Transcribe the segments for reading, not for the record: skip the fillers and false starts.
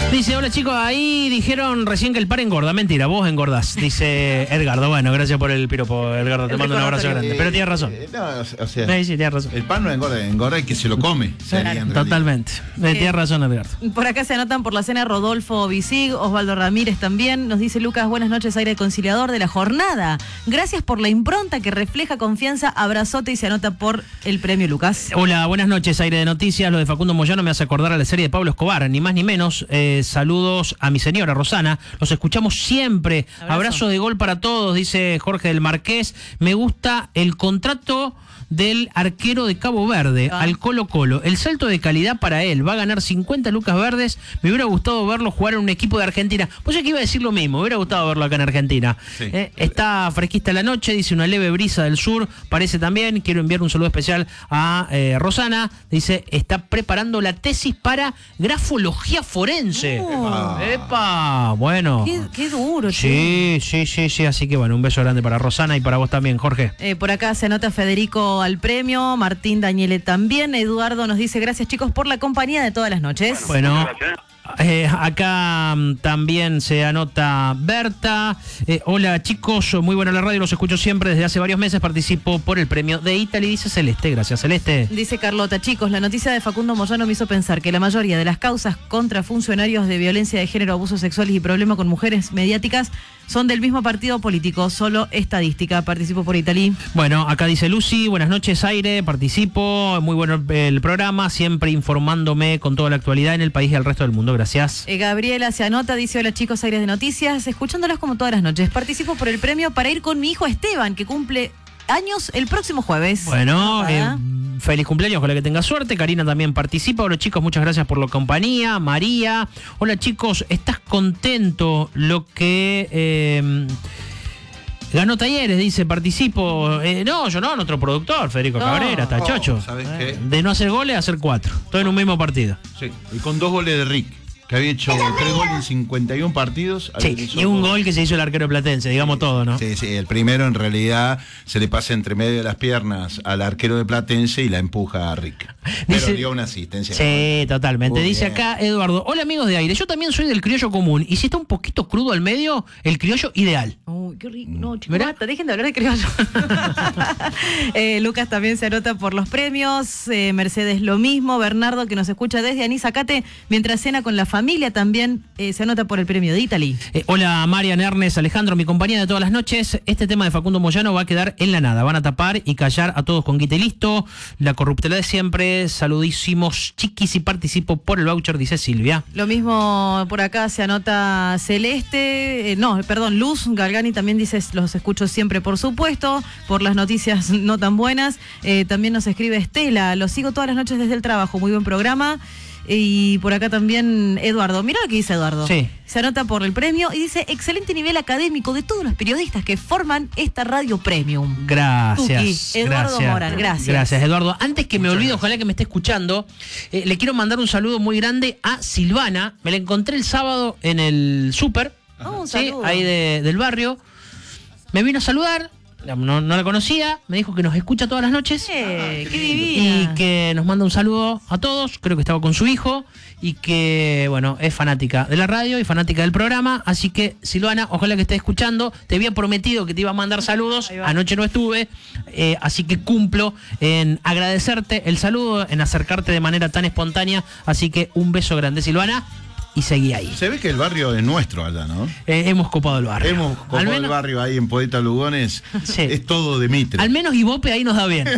Dice, hola chicos, ahí dijeron recién que el par engorda. Mentira, vos engordás, dice Edgardo. Bueno, gracias por el piropo, Edgardo. Te mando un abrazo grande. Pero tienes razón. No, o sea, Sí, tienes razón. el pan no engorda el que se lo come. Totalmente. Tienes razón, Edgardo. Por acá se anotan por la cena Rodolfo Visig, Osvaldo Ramírez también. Nos dice Lucas, buenas noches, aire conciliador de la jornada. Gracias por la impronta que refleja confianza. Abrazote y se anota por el premio, Lucas. Hola, buenas noches, aire de noticias. Lo de Facundo Moyano me hace acordar a la serie de Pablo Escobar, ni más ni menos. Saludos a mi señora Rosana. Los escuchamos siempre. Abrazo de gol para todos, dice Jorge del Marqués. Me gusta el contrato del arquero de Cabo Verde al Colo-Colo. El salto de calidad para él. Va a ganar 50 lucas verdes. Me hubiera gustado verlo jugar en un equipo de Argentina. Pues yo que iba a decir lo mismo. Me hubiera gustado verlo acá en Argentina. Sí. Está fresquista la noche, dice una leve brisa del sur. Parece también. Quiero enviar un saludo especial a Rosana. Dice, está preparando la tesis para grafología forense. ¡Epa! Bueno. Qué duro, sí. Así que bueno, un beso grande para Rosana y para vos también, Jorge. Por acá se anota Federico al premio, Martín Dañele también. Eduardo nos dice, gracias chicos por la compañía de todas las noches. Bueno, acá también se anota Berta. Hola chicos, muy buena la radio, los escucho siempre desde hace varios meses. Participo por el premio de Italy, dice Celeste. Gracias, Celeste. Dice Carlota, chicos, la noticia de Facundo Moyano me hizo pensar que la mayoría de las causas contra funcionarios de violencia de género, abusos sexuales y problemas con mujeres mediáticas son del mismo partido político, solo estadística. Participo por Italy. Bueno, acá dice Lucy, buenas noches, aire, participo, muy bueno el programa, siempre informándome con toda la actualidad en el país y el resto del mundo. Gracias. Gabriela se anota, dice, hola chicos, aires de noticias, escuchándolas como todas las noches. Participo por el premio para ir con mi hijo Esteban, que cumple años el próximo jueves. Bueno, feliz cumpleaños, ojalá que tenga suerte. Karina también participa. Hola chicos, muchas gracias por la compañía. María, hola chicos, ¿estás contento? Lo que ganó Talleres, dice, participo. No, yo no, nuestro productor, Federico Cabrera, está chocho. ¿Sabes qué? De no hacer goles, hacer 4. Todo en un mismo partido. Sí, y con 2 goles de Rick, que había hecho 3 goles en 51 partidos. Sí, y un gol que se hizo el arquero platense, digamos todo, ¿no? Sí, el primero en realidad se le pasa entre medio de las piernas al arquero de Platense y la empuja a Rick. Pero Dice, dio una asistencia. Sí, totalmente. Muy dice bien. acá Eduardo, hola amigos de aire, yo también soy del criollo común, y si está un poquito crudo al medio, el criollo ideal. Uy, qué rico. No, chicos, basta, dejen de hablar de criollo. Lucas también se anota por los premios. Mercedes lo mismo. Bernardo, que nos escucha desde Anisacate, mientras cena con la familia, también se anota por el premio de Italy. Hola Marian, Ernest, Alejandro, mi compañía de todas las noches. Este tema de Facundo Moyano va a quedar en la nada. Van a tapar y callar a todos con guita y listo. La corruptela de siempre. Saludísimos chiquis y participo por el voucher, dice Silvia. Lo mismo por acá se anota Celeste. Luz Galgani también dice, los escucho siempre, por supuesto, por las noticias no tan buenas. También nos escribe Estela, los sigo todas las noches desde el trabajo, muy buen programa. Y por acá también Eduardo, mira lo que dice Eduardo. Sí. Se anota por el premio y dice, excelente nivel académico de todos los periodistas que forman esta radio premium. Gracias. Tuki, Eduardo Morán, gracias. Gracias, Eduardo. Antes que me olvide, ojalá que me esté escuchando, le quiero mandar un saludo muy grande a Silvana. Me la encontré el sábado en el súper, ahí del barrio. Me vino a saludar. No la conocía, me dijo que nos escucha todas las noches. ¡Qué divina! Y que nos manda un saludo a todos, creo que estaba con su hijo, y que, bueno, es fanática de la radio y fanática del programa. Así que, Silvana, ojalá que estés escuchando. Te había prometido que te iba a mandar saludos, anoche no estuve, así que cumplo en agradecerte el saludo, en acercarte de manera tan espontánea. Así que un beso grande, Silvana. Y seguí ahí. Se ve que el barrio es nuestro allá, ¿no? Hemos copado el barrio. Hemos copado el barrio ahí en Poeta Lugones. Sí. Es todo de Mitre. Al menos Ibope ahí nos da bien.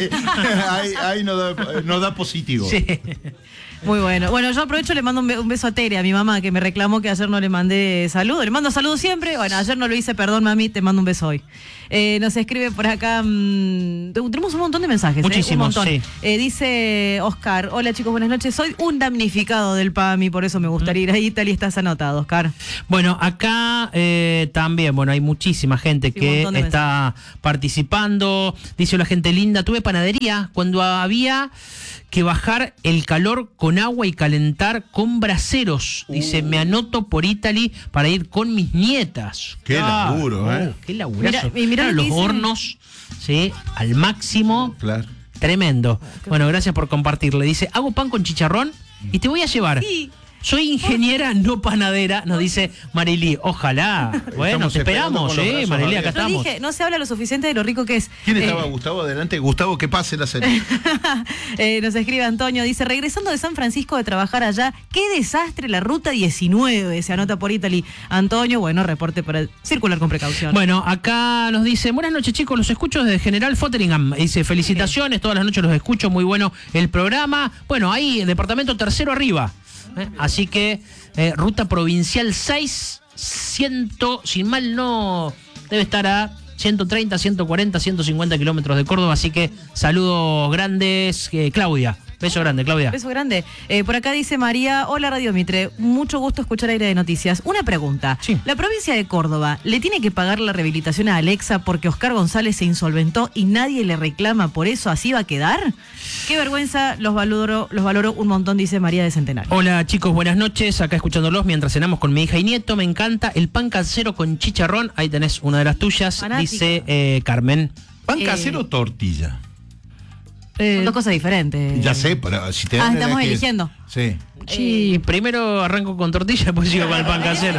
ahí nos da positivo. Sí. Muy bueno. Bueno, yo aprovecho, le mando un beso a Tere, a mi mamá, que me reclamó que ayer no le mandé saludo. Le mando saludos siempre. Bueno, ayer no lo hice, perdón, mami, te mando un beso hoy. Nos escribe por acá, tenemos un montón de mensajes. Muchísimos, un montón. sí. Dice Oscar, hola chicos, buenas noches. Soy un damnificado del PAMI, por eso me gustaría ir a Italy. Estás anotado, Oscar. Bueno, acá también, hay muchísima gente que está participando. Dice la gente linda, tuve panadería cuando había que bajar el calor con agua y calentar con braseros. Dice, me anoto por Italy para ir con mis nietas. Qué laburo, qué laburazo. Mirá los hornos, ¿sí? Al máximo. Claro. Tremendo. Bueno, gracias por compartirle. Dice, hago pan con chicharrón y te voy a llevar. Sí. Soy ingeniera, no panadera, nos dice Marilí. Ojalá. Bueno, te esperamos, Marilí, acá Yo estamos. dije, no se habla lo suficiente de lo rico que es. ¿Quién estaba? Gustavo, adelante. Gustavo, que pase la serie. Nos escribe Antonio, dice, regresando de San Francisco de trabajar allá, qué desastre la ruta 19, se anota por Italy. Antonio, bueno, reporte para circular con precaución. Bueno, acá nos dice, buenas noches chicos, los escucho desde General Fotheringham. Dice, felicitaciones, todas las noches los escucho, muy bueno el programa. Bueno, ahí, el departamento tercero arriba. Así que, ruta provincial 6, 100, sin mal no, debe estar a 130, 140, 150 kilómetros de Córdoba. Así que, saludos grandes, Claudia. Beso grande, Claudia. Beso grande. Por acá dice María, hola Radio Mitre, mucho gusto escuchar Aire de Noticias. Una pregunta, Sí. ¿la provincia de Córdoba le tiene que pagar la rehabilitación a Alexa porque Oscar González se insolventó y nadie le reclama por eso? ¿Así va a quedar? Qué vergüenza, los valoro un montón, dice María de Centenario. Hola chicos, buenas noches, acá escuchándolos mientras cenamos con mi hija y nieto. Me encanta el pan casero con chicharrón, ahí tenés una de las tuyas, Fanática. dice Carmen. ¿Pan casero o tortilla? Son dos cosas diferentes. Ya sé, pero si te dan a estamos elegir. eligiendo. Sí. Sí, primero arranco con tortilla, después sigo con el pan casero.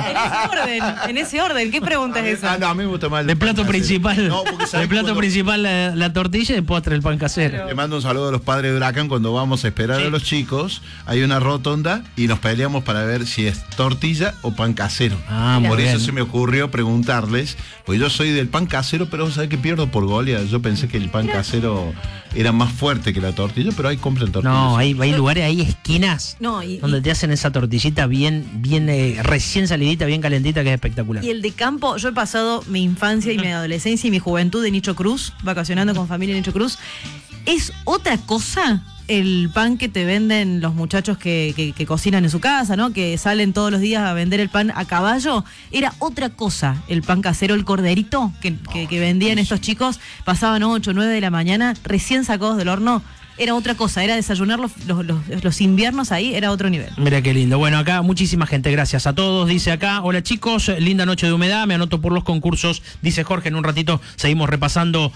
En ese orden, ¿qué pregunta es esa? No, a mí me gusta más el De pan plato casero. principal, No, porque de ¿sabes plato cuando- principal la tortilla y de postre el pan casero. Le mando un saludo a los padres de Huracán cuando vamos a esperar a los chicos. Hay una rotonda y nos peleamos para ver si es tortilla o pan casero. Ah, muy por eso bien. se me ocurrió preguntarles, pues yo soy del pan casero, pero ¿sabes que pierdo por goleada? Yo pensé que el pan casero era más fuerte que la tortilla, pero ahí compran tortillas. No, hay lugares, hay esquinas No, donde te hacen esa tortillita bien recién salidita, bien calentita, que es espectacular. Y el de campo, yo he pasado mi infancia y mi adolescencia y mi juventud en Nicho Cruz, vacacionando con familia en Nicho Cruz. Es otra cosa el pan que te venden los muchachos que cocinan en su casa, ¿no? Que salen todos los días a vender el pan a caballo. Era otra cosa el pan casero, el corderito que vendían estos chicos. Pasaban 8, 9 de la mañana, recién sacados del horno. Era otra cosa, era desayunar los inviernos ahí, era otro nivel. Mira qué lindo. Bueno, acá muchísima gente, gracias a todos. Dice acá, hola chicos, linda noche de humedad, me anoto por los concursos. Dice Jorge, en un ratito seguimos repasando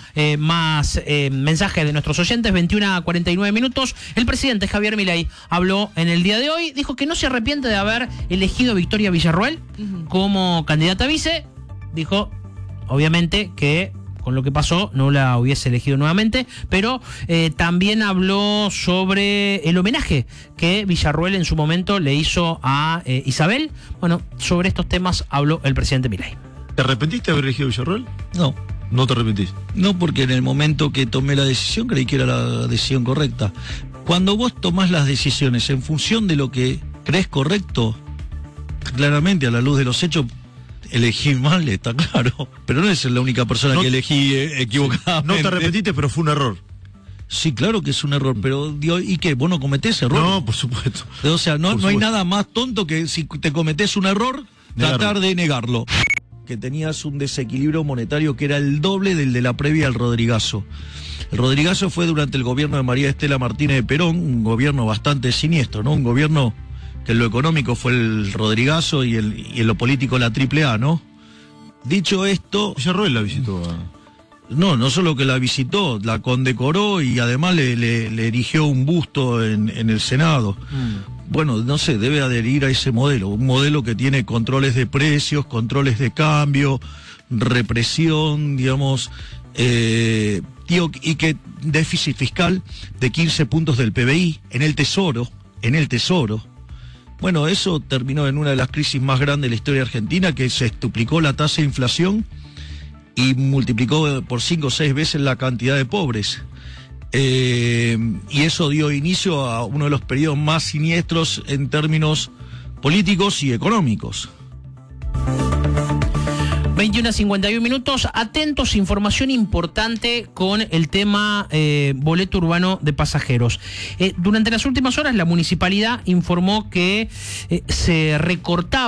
más mensajes de nuestros oyentes. 21 a 49 minutos. El presidente Javier Milei habló en el día de hoy, dijo que no se arrepiente de haber elegido a Victoria Villarroel como candidata a vice. Dijo, obviamente, que con lo que pasó no la hubiese elegido nuevamente, pero también habló sobre el homenaje que Villarroel en su momento le hizo a Isabel. Bueno, sobre estos temas habló el presidente Milei. ¿Te arrepentiste de haber elegido Villarroel? No, No te arrepentís. no, porque en el momento que tomé la decisión creí que era la decisión correcta. Cuando vos tomás las decisiones en función de lo que crees correcto, claramente a la luz de los hechos elegí mal, está claro. Pero no es la única persona No- que elegí equivocadamente. No te arrepentiste, pero fue un error. Sí, claro que es un error, pero ¿y qué? ¿Vos no cometés error? No, por supuesto. O sea, no Por hay supuesto. nada más tonto que si te cometés un error, Negarlo. tratar de negarlo. Que tenías un desequilibrio monetario que era el doble del de la previa al Rodrigazo. El Rodrigazo fue durante el gobierno de María Estela Martínez de Perón, un gobierno bastante siniestro, ¿no? Un gobierno que en lo económico fue el Rodrigazo y en lo político la AAA, ¿no? Dicho esto, Villarroel la visitó a... no solo que la visitó, la condecoró y además le erigió un busto en el Senado. Bueno, no sé, debe adherir a ese modelo, un modelo que tiene controles de precios, controles de cambio, represión, digamos, y que déficit fiscal de 15 puntos del PBI en el Tesoro. Bueno, eso terminó en una de las crisis más grandes de la historia argentina, que se duplicó la tasa de inflación y multiplicó por 5 o 6 veces la cantidad de pobres. Y eso dio inicio a uno de los periodos más siniestros en términos políticos y económicos. 21 a 51 minutos, atentos, información importante con el tema boleto urbano de pasajeros. Durante las últimas horas la municipalidad informó que se recortaba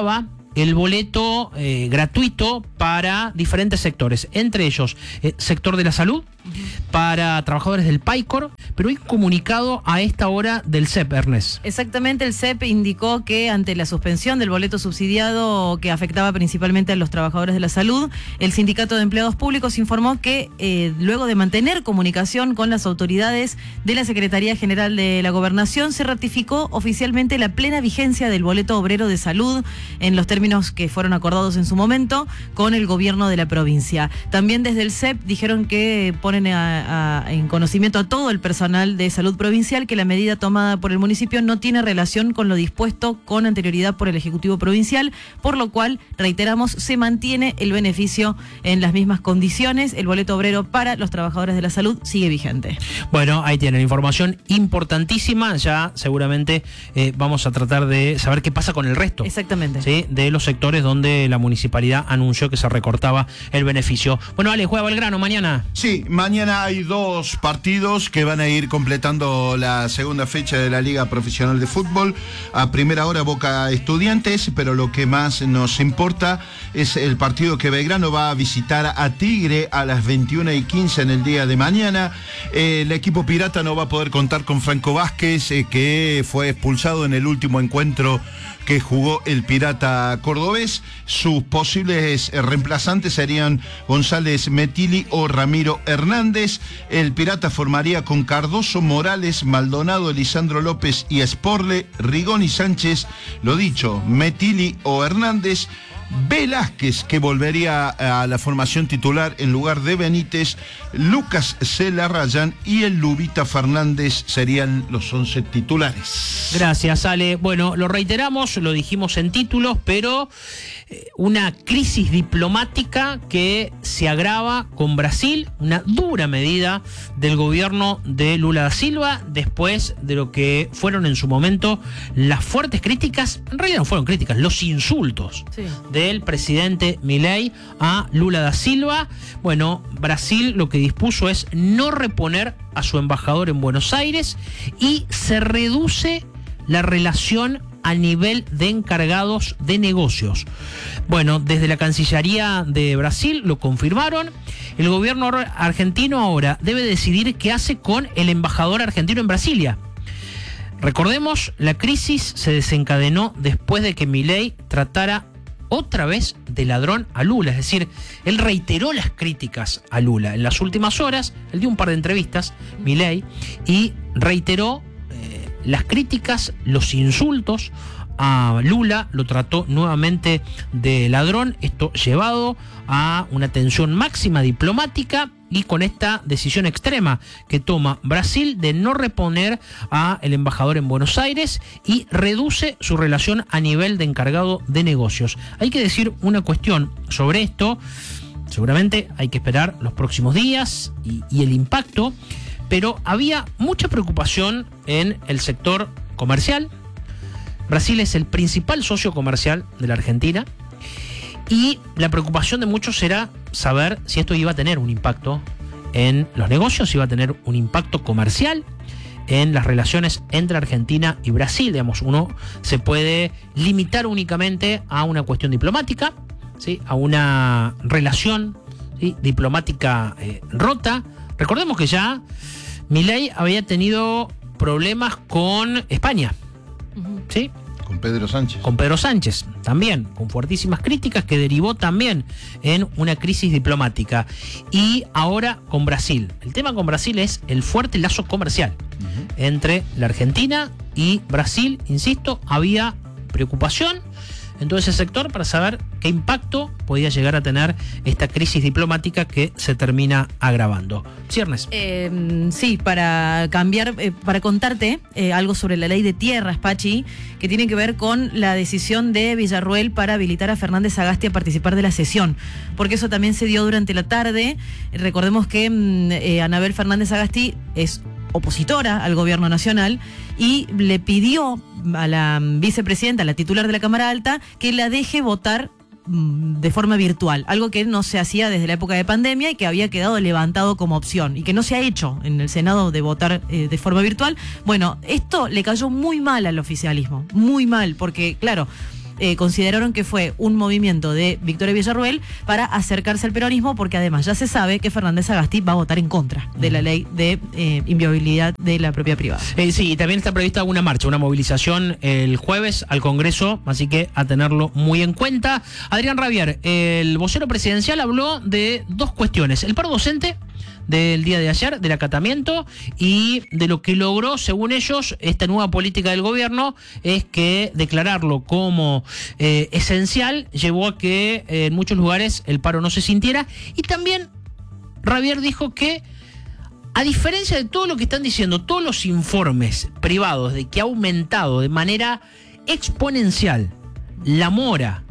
el boleto gratuito para diferentes sectores, entre ellos sector de la salud, para trabajadores del PAICOR, pero hay comunicado a esta hora del CEP, Ernest. Exactamente, el CEP indicó que ante la suspensión del boleto subsidiado que afectaba principalmente a los trabajadores de la salud, el Sindicato de Empleados Públicos informó que luego de mantener comunicación con las autoridades de la Secretaría General de la Gobernación, se ratificó oficialmente la plena vigencia del boleto obrero de salud en los términos que fueron acordados en su momento con el gobierno de la provincia. También desde el CEP dijeron que ponen en conocimiento a todo el personal de salud provincial que la medida tomada por el municipio no tiene relación con lo dispuesto con anterioridad por el Ejecutivo Provincial, por lo cual, reiteramos, se mantiene el beneficio en las mismas condiciones. El boleto obrero para los trabajadores de la salud sigue vigente. Bueno, ahí tienen información importantísima. Ya seguramente vamos a tratar de saber qué pasa con el resto. Exactamente. ¿Sí? De los sectores donde la municipalidad anunció que se recortaba el beneficio. Bueno, Ale, juega Belgrano mañana. Sí, mañana hay 2 partidos que van a ir completando la segunda fecha de la Liga Profesional de Fútbol. A primera hora Boca Estudiantes, pero lo que más nos importa es el partido que Belgrano va a visitar a Tigre a las 21:15 en el día de mañana. El equipo pirata no va a poder contar con Franco Vázquez, que fue expulsado en el último encuentro que jugó el Pirata cordobés. Sus posibles reemplazantes serían González Metilli o Ramiro Hernández. El Pirata formaría con Cardoso, Morales, Maldonado, Lisandro López y Sporle, Rigoni Sánchez, lo dicho, Metilli o Hernández. Velázquez, que volvería a la formación titular en lugar de Benítez, Lucas Celarrayán y el Lubita Fernández serían los 11 titulares. Gracias, Ale. Bueno, lo reiteramos, lo dijimos en títulos, pero una crisis diplomática que se agrava con Brasil, una dura medida del gobierno de Lula da Silva, después de lo que fueron en su momento las fuertes críticas, en realidad no fueron críticas, los insultos del presidente Milei a Lula da Silva. Bueno, Brasil lo que dispuso es no reponer a su embajador en Buenos Aires y se reduce la relación a nivel de encargados de negocios. Bueno, desde la Cancillería de Brasil lo confirmaron. El gobierno argentino ahora debe decidir qué hace con el embajador argentino en Brasilia. Recordemos, la crisis se desencadenó después de que Milei tratara otra vez de ladrón a Lula, es decir, él reiteró las críticas a Lula. En las últimas horas, él dio un par de entrevistas, Milei, y reiteró las críticas, los insultos a Lula, lo trató nuevamente de ladrón, esto llevado a una tensión máxima diplomática y con esta decisión extrema que toma Brasil de no reponer a el embajador en Buenos Aires y reduce su relación a nivel de encargado de negocios. Hay que decir una cuestión sobre esto, seguramente hay que esperar los próximos días y el impacto, pero había mucha preocupación en el sector comercial. Brasil es el principal socio comercial de la Argentina y la preocupación de muchos era saber si esto iba a tener un impacto en los negocios, si iba a tener un impacto comercial en las relaciones entre Argentina y Brasil. Digamos, uno se puede limitar únicamente a una cuestión diplomática, ¿sí? A una relación, ¿sí? Diplomática rota. Recordemos que ya Milei había tenido problemas con España, ¿sí? Con Pedro Sánchez. Con Pedro Sánchez, también, con fuertísimas críticas que derivó también en una crisis diplomática. Y ahora con Brasil. El tema con Brasil es el fuerte lazo comercial entre la Argentina y Brasil. Insisto, había preocupación en todo ese sector para saber qué impacto podía llegar a tener esta crisis diplomática que se termina agravando. Ciernes. Sí, para cambiar, para contarte algo sobre la ley de tierras, Pachi, que tiene que ver con la decisión de Villarruel para habilitar a Fernández Sagasti a participar de la sesión, porque eso también se dio durante la tarde. Recordemos que Anabel Fernández Sagasti es opositora al gobierno nacional y le pidió a la vicepresidenta, a la titular de la Cámara Alta, que la deje votar de forma virtual, algo que no se hacía desde la época de pandemia y que había quedado levantado como opción y que no se ha hecho en el Senado de votar de forma virtual. Bueno, esto le cayó muy mal al oficialismo, muy mal, porque claro, consideraron que fue un movimiento de Victoria Villarruel para acercarse al peronismo, porque además ya se sabe que Fernández Sagasti va a votar en contra de la ley de inviolabilidad de la propiedad privada. Sí, y también está prevista una marcha, una movilización el jueves al Congreso, así que a tenerlo muy en cuenta. Adrián Rabier, el vocero presidencial, habló de dos cuestiones: el paro docente del día de ayer, del acatamiento, y de lo que logró, según ellos, esta nueva política del gobierno, es que declararlo como esencial llevó a que en muchos lugares el paro no se sintiera. Y también Rabier dijo que, a diferencia de todo lo que están diciendo todos los informes privados de que ha aumentado de manera exponencial la mora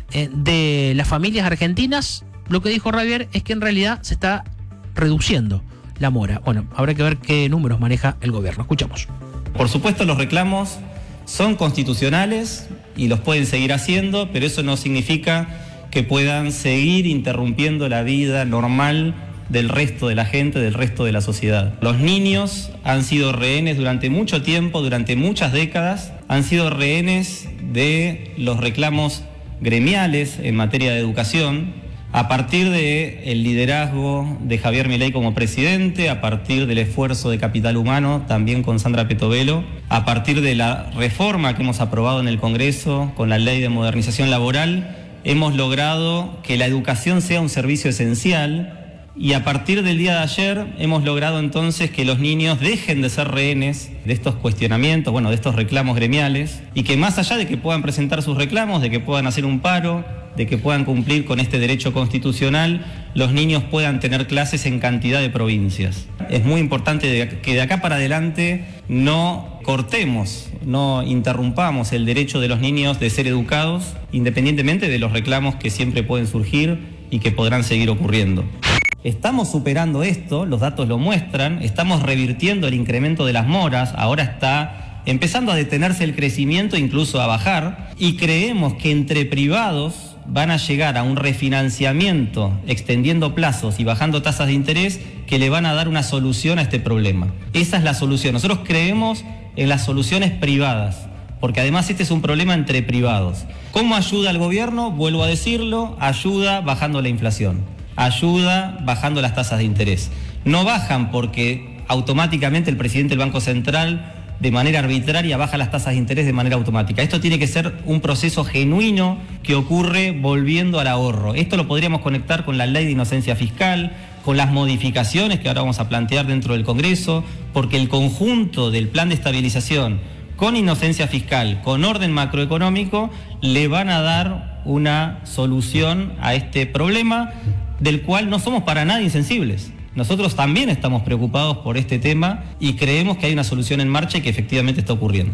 de las familias argentinas, lo que dijo Rabier es que en realidad se está reduciendo la mora. Bueno, habrá que ver qué números maneja el gobierno. Escuchamos. Por supuesto, los reclamos son constitucionales y los pueden seguir haciendo, pero eso no significa que puedan seguir interrumpiendo la vida normal del resto de la gente, del resto de la sociedad. Los niños han sido rehenes durante mucho tiempo, durante muchas décadas, han sido rehenes de los reclamos gremiales en materia de educación, a partir del liderazgo de Javier Milei como presidente, a partir del esfuerzo de Capital Humano, también con Sandra Petovelo, a partir de la reforma que hemos aprobado en el Congreso con la Ley de Modernización Laboral, hemos logrado que la educación sea un servicio esencial. Y a partir del día de ayer hemos logrado entonces que los niños dejen de ser rehenes de estos cuestionamientos, de estos reclamos gremiales, y que más allá de que puedan presentar sus reclamos, de que puedan hacer un paro, de que puedan cumplir con este derecho constitucional, los niños puedan tener clases en cantidad de provincias. Es muy importante que de acá para adelante no cortemos, no interrumpamos el derecho de los niños de ser educados, independientemente de los reclamos que siempre pueden surgir y que podrán seguir ocurriendo. Estamos superando esto, los datos lo muestran, estamos revirtiendo el incremento de las moras, ahora está empezando a detenerse el crecimiento, incluso a bajar, y creemos que entre privados van a llegar a un refinanciamiento, extendiendo plazos y bajando tasas de interés, que le van a dar una solución a este problema. Esa es la solución. Nosotros creemos en las soluciones privadas, porque además este es un problema entre privados. ¿Cómo ayuda al gobierno? Vuelvo a decirlo, ayuda bajando la inflación, ayuda bajando las tasas de interés. No bajan porque automáticamente el presidente del Banco Central de manera arbitraria baja las tasas de interés de manera automática. Esto tiene que ser un proceso genuino que ocurre volviendo al ahorro. Esto lo podríamos conectar con la ley de inocencia fiscal, con las modificaciones que ahora vamos a plantear dentro del Congreso, porque el conjunto del plan de estabilización con inocencia fiscal, con orden macroeconómico, le van a dar una solución a este problema del cual no somos para nada insensibles. Nosotros también estamos preocupados por este tema y creemos que hay una solución en marcha y que efectivamente está ocurriendo.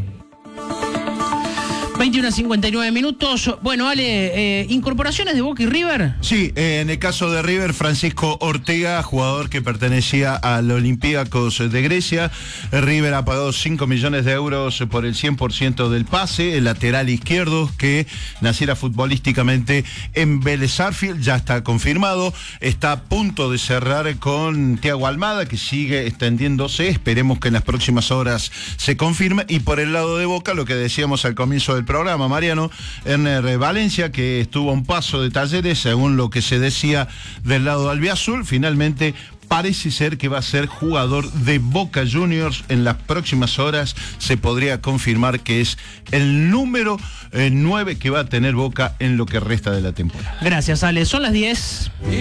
21:59. Bueno, Ale, ¿incorporaciones de Boca y River? Sí, en el caso de River, Francisco Ortega, jugador que pertenecía al Olympiacos de Grecia. River ha pagado 5 millones de euros por el 100% del pase, el lateral izquierdo que naciera futbolísticamente en Vélez Sarsfield, ya está confirmado. Está a punto de cerrar con Thiago Almada, que sigue extendiéndose. Esperemos que en las próximas horas se confirme. Y por el lado de Boca, lo que decíamos al comienzo del programa, Mariano, Erner Valencia, que estuvo a un paso de Talleres, según lo que se decía del lado albiazul, finalmente parece ser que va a ser jugador de Boca Juniors. En las próximas horas se podría confirmar que es el número 9 que va a tener Boca en lo que resta de la temporada. Gracias, Ale. Son las 10.